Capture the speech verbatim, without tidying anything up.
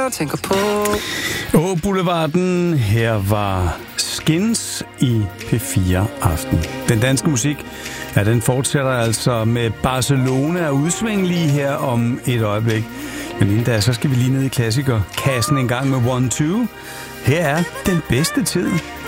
tænker på. Åh, Boulevarden. Her var Skins i P fire Aften. Den danske musik, ja, den fortsætter altså med Barcelona og udsving lige her om et øjeblik. Men inden da, så skal vi lige ned i klassikerkassen en gang med One Two. Her er Den Bedste Tid.